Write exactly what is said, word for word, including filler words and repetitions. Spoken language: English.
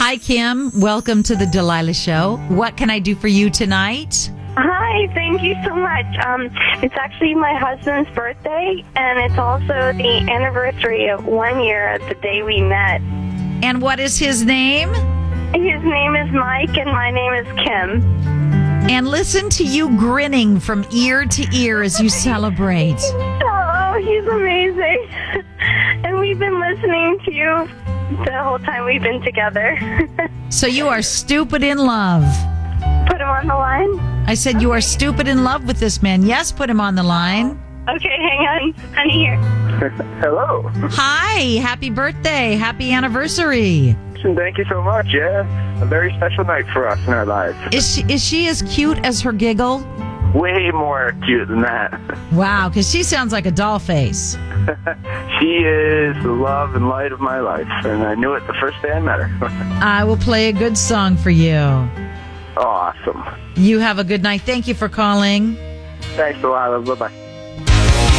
Hi, Kim. Welcome to the Delilah Show. What can I do for you tonight? Hi, thank you so much. Um, it's actually my husband's birthday, and it's also the anniversary of one year of the day we met. And what is his name? His name is Mike, and my name is Kim. And listen to you grinning from ear to ear as you celebrate. Oh, he's amazing. And we've been listening to you the whole time we've been together. So you are stupid in love. Put him on the line? I said you are stupid in love with this man. Yes, put him on the line. Okay, hang on. Honey, here. Hello. Hi, happy birthday. Happy anniversary. Thank you so much. Yeah, a very special night for us in our lives. Is she, is she as cute as her giggle? Way more cute than that. Wow, because she sounds like a doll face. She is the love and light of my life, and I knew it the first day I met her. I will play a good song for you. Awesome. You have a good night. Thank you for calling. Thanks, Delilah. Bye-bye.